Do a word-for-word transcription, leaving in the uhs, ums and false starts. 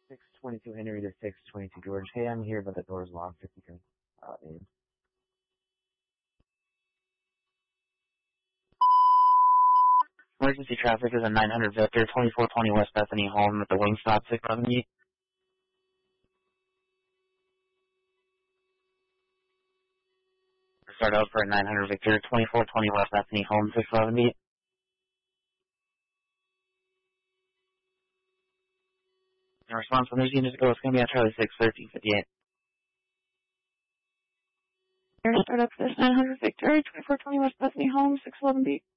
six twenty-two Henry to six twenty-two George. Hey, I'm here, but the door's locked if you can, uh, in. Emergency traffic is a nine hundred Victor, twenty-four twenty West Bethany home at the Wingstop, six eleven Yeet. Start out for a nine hundred Victor, twenty-four twenty West Bethany home, six eleven Yeet. In response from those units to go, it's going to be on Charlie six thirteen fifty-eight. Start up for this nine hundred Victor, twenty-four twenty West Bethany home, six eleven Beat.